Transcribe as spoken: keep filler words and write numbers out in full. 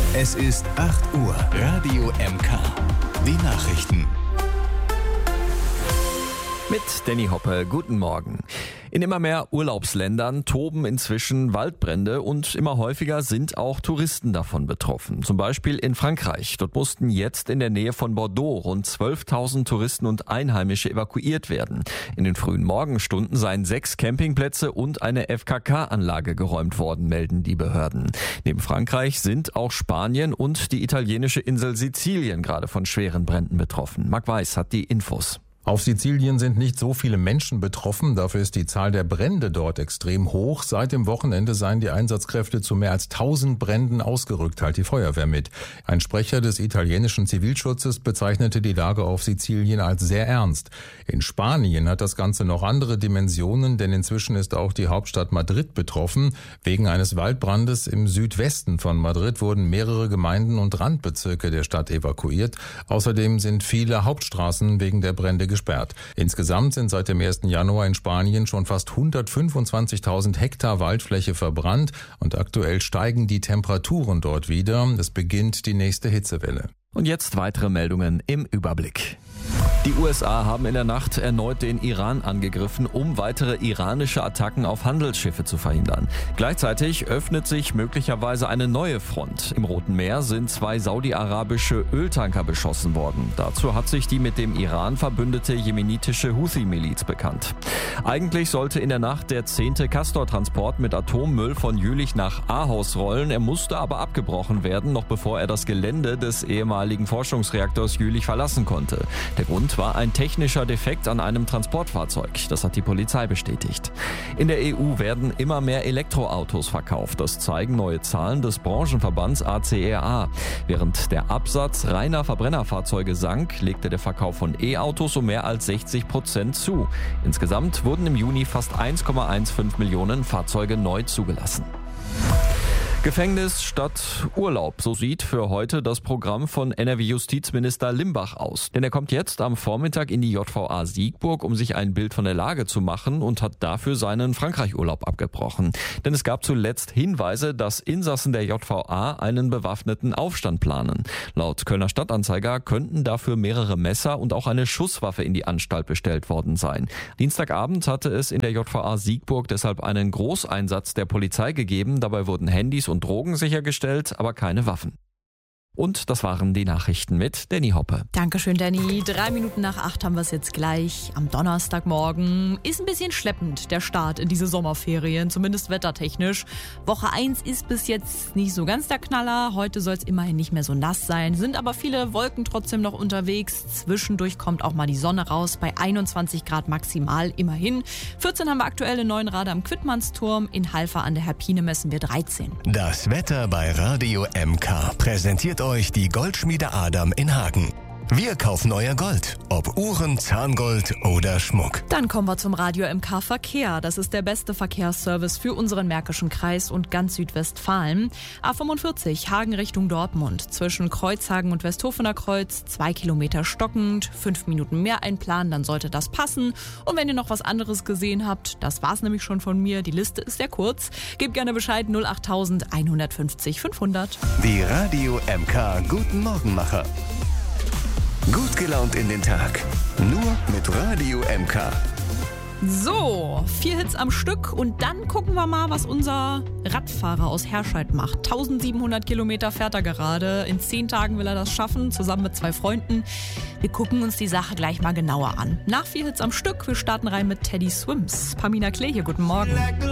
Es ist acht Uhr. Radio M K. Die Nachrichten. Mit Danny Hoppe, guten Morgen. In immer mehr Urlaubsländern toben inzwischen Waldbrände und immer häufiger sind auch Touristen davon betroffen. Zum Beispiel in Frankreich. Dort mussten jetzt in der Nähe von Bordeaux rund zwölftausend Touristen und Einheimische evakuiert werden. In den frühen Morgenstunden seien sechs Campingplätze und eine F K K-Anlage geräumt worden, melden die Behörden. Neben Frankreich sind auch Spanien und die italienische Insel Sizilien gerade von schweren Bränden betroffen. Marc Weiß hat die Infos. Auf Sizilien sind nicht so viele Menschen betroffen, dafür ist die Zahl der Brände dort extrem hoch. Seit dem Wochenende seien die Einsatzkräfte zu mehr als tausend Bränden ausgerückt, teilt die Feuerwehr mit. Ein Sprecher des italienischen Zivilschutzes bezeichnete die Lage auf Sizilien als sehr ernst. In Spanien hat das Ganze noch andere Dimensionen, denn inzwischen ist auch die Hauptstadt Madrid betroffen. Wegen eines Waldbrandes im Südwesten von Madrid wurden mehrere Gemeinden und Randbezirke der Stadt evakuiert. Außerdem sind viele Hauptstraßen wegen der Brände gesperrt. Insgesamt sind seit dem ersten Januar in Spanien schon fast hundertfünfundzwanzigtausend Hektar Waldfläche verbrannt und aktuell steigen die Temperaturen dort wieder. Es beginnt die nächste Hitzewelle. Und jetzt weitere Meldungen im Überblick. Die U S A haben in der Nacht erneut den Iran angegriffen, um weitere iranische Attacken auf Handelsschiffe zu verhindern. Gleichzeitig öffnet sich möglicherweise eine neue Front. Im Roten Meer sind zwei saudi-arabische Öltanker beschossen worden. Dazu hat sich die mit dem Iran verbündete jemenitische Houthi-Miliz bekannt. Eigentlich sollte in der Nacht der zehnte Castor-Transport mit Atommüll von Jülich nach Ahaus rollen. Er musste aber abgebrochen werden, noch bevor er das Gelände des ehemaligen Forschungsreaktors Jülich verlassen konnte. Der Grund war ein technischer Defekt an einem Transportfahrzeug. Das hat die Polizei bestätigt. In der E U werden immer mehr Elektroautos verkauft. Das zeigen neue Zahlen des Branchenverbands A C R A. Während der Absatz reiner Verbrennerfahrzeuge sank, legte der Verkauf von E-Autos um mehr als sechzig Prozent zu. Insgesamt wurden im Juni fast eins Komma fünfzehn Millionen Fahrzeuge neu zugelassen. Gefängnis statt Urlaub, so sieht für heute das Programm von N R W-Justizminister Limbach aus. Denn er kommt jetzt am Vormittag in die J V A Siegburg, um sich ein Bild von der Lage zu machen und hat dafür seinen Frankreich-Urlaub abgebrochen. Denn es gab zuletzt Hinweise, dass Insassen der J V A einen bewaffneten Aufstand planen. Laut Kölner Stadtanzeiger könnten dafür mehrere Messer und auch eine Schusswaffe in die Anstalt bestellt worden sein. Dienstagabend hatte es in der J V A Siegburg deshalb einen Großeinsatz der Polizei gegeben. Dabei wurden Handys und Drogen sichergestellt, aber keine Waffen. Und das waren die Nachrichten mit Danny Hoppe. Dankeschön, Danny. Drei Minuten nach acht haben wir es jetzt gleich. Am Donnerstagmorgen ist ein bisschen schleppend der Start in diese Sommerferien, zumindest wettertechnisch. Woche eins ist bis jetzt nicht so ganz der Knaller. Heute soll es immerhin nicht mehr so nass sein, sind aber viele Wolken trotzdem noch unterwegs. Zwischendurch kommt auch mal die Sonne raus, bei einundzwanzig Grad maximal immerhin. vierzehn haben wir aktuell in Neuenrade am Quittmannsturm. In Halver an der Herpine messen wir dreizehn. Das Wetter bei Radio M K präsentiert euch die Goldschmiede Adam in Hagen. Wir kaufen euer Gold, ob Uhren, Zahngold oder Schmuck. Dann kommen wir zum Radio M K Verkehr. Das ist der beste Verkehrsservice für unseren Märkischen Kreis und ganz Südwestfalen. A fünfundvierzig, Hagen Richtung Dortmund. Zwischen Kreuzhagen und Westhofener Kreuz, zwei Kilometer stockend, fünf Minuten mehr einplanen, dann sollte das passen. Und wenn ihr noch was anderes gesehen habt, das war's nämlich schon von mir, die Liste ist sehr kurz. Gebt gerne Bescheid null acht eins fünf null fünfhundert. Die Radio M K Guten Morgenmacher. Gut gelaunt in den Tag. Nur mit Radio M K. So, vier Hits am Stück und dann gucken wir mal, was unser Radfahrer aus Herscheid macht. eintausendsiebenhundert Kilometer fährt er gerade. In zehn Tagen will er das schaffen, zusammen mit zwei Freunden. Wir gucken uns die Sache gleich mal genauer an. Nach vier Hits am Stück, wir starten rein mit Teddy Swims. Pamina Klee hier, guten Morgen.